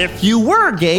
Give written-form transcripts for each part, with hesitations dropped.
if you were gay...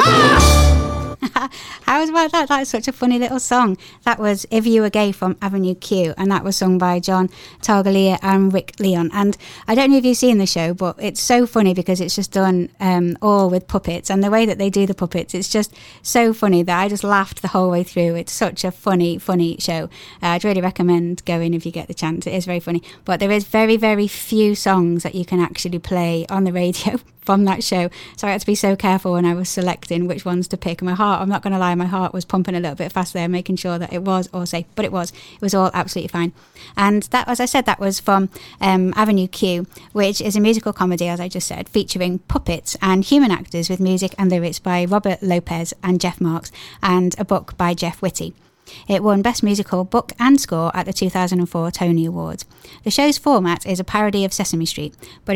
How about that? That's such a funny little song. That was If You Were Gay from Avenue Q, and that was sung by John Targalier and Rick Leon. And I don't know if you've seen the show, but it's so funny because it's just done all with puppets, and the way that they do the puppets, it's just so funny that I just laughed the whole way through. It's such a funny show. I'd really recommend going if you get the chance. It is very funny, but there is very, very few songs that you can actually play on the radio from that show, so I had to be so careful when I was selecting which ones to pick. My heart, I'm not going to lie, my heart was pumping a little bit fast there, making sure that it was all safe, but it was all absolutely fine. And that, as I said, that was from Avenue Q, which is a musical comedy, as I just said, featuring puppets and human actors with music and lyrics by Robert Lopez and Jeff Marks, and a book by Jeff Whitty. It won Best Musical Book and Score at the 2004 Tony Awards. The show's format is a parody of Sesame Street, but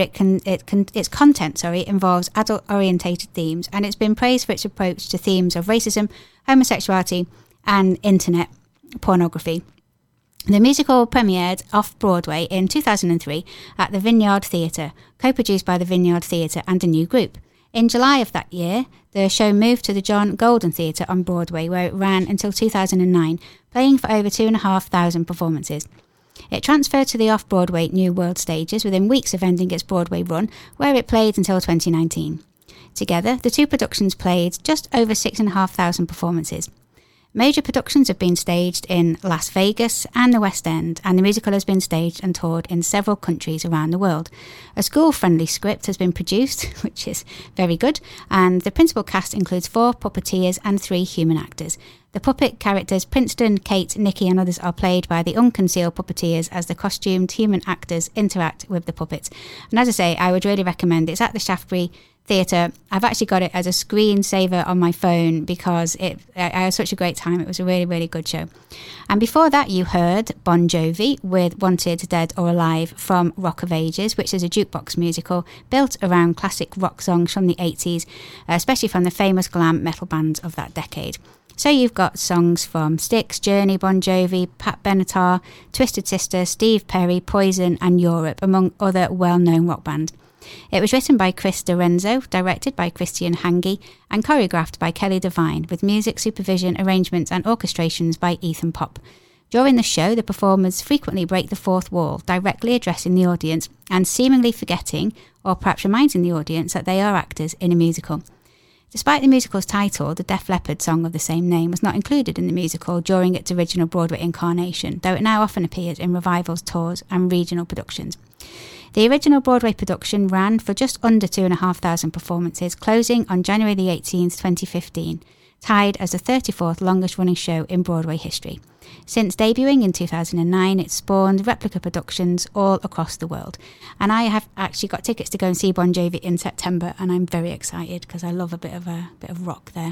its content involves adult-orientated themes, and it's been praised for its approach to themes of racism, homosexuality, and internet pornography. The musical premiered off-Broadway in 2003 at the Vineyard Theatre, co-produced by the Vineyard Theatre and a new group. In July of that year, the show moved to the John Golden Theatre on Broadway, where it ran until 2009, playing for over 2,500 performances. It transferred to the off-Broadway New World stages within weeks of ending its Broadway run, where it played until 2019. Together, the two productions played just over 6,500 performances. Major productions have been staged in Las Vegas and the West End, and the musical has been staged and toured in several countries around the world. A school-friendly script has been produced, which is very good, and the principal cast includes 4 puppeteers and 3 human actors. The puppet characters Princeton, Kate, Nikki and others are played by the unconcealed puppeteers as the costumed human actors interact with the puppets. And as I say, I would really recommend it. It's at the Shaftesbury Theatre. I've actually got it as a screensaver on my phone because I had such a great time. It was a really, really good show. And before that, you heard Bon Jovi with Wanted, Dead or Alive from Rock of Ages, which is a jukebox musical built around classic rock songs from the 80s, especially from the famous glam metal bands of that decade. So you've got songs from Styx, Journey, Bon Jovi, Pat Benatar, Twisted Sister, Steve Perry, Poison and Europe, among other well-known rock bands. It was written by Chris Dorenzo, directed by Christian Hange, and choreographed by Kelly Devine, with music supervision, arrangements and orchestrations by Ethan Pop. During the show, the performers frequently break the fourth wall, directly addressing the audience and seemingly forgetting, or perhaps reminding the audience, that they are actors in a musical. Despite the musical's title, the Def Leppard song of the same name was not included in the musical during its original Broadway incarnation, though it now often appears in revivals, tours and regional productions. The original Broadway production ran for just under 2,500 performances, closing on January the 18th, 2015, tied as the 34th longest-running show in Broadway history. Since debuting in 2009, it's spawned replica productions all across the world. And I have actually got tickets to go and see Bon Jovi in September, and I'm very excited because I love a bit of rock there.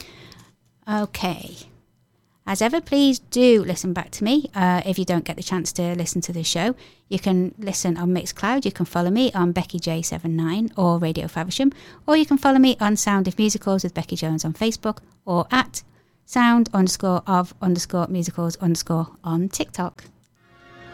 Okay. As ever, please do listen back to me if you don't get the chance to listen to the show. You can listen on Mixcloud, you can follow me on BeckyJ79 or Radio Faversham, or you can follow me on Sound of Musicals with Becky Jones on Facebook, or at sound_of_musicals_ on TikTok.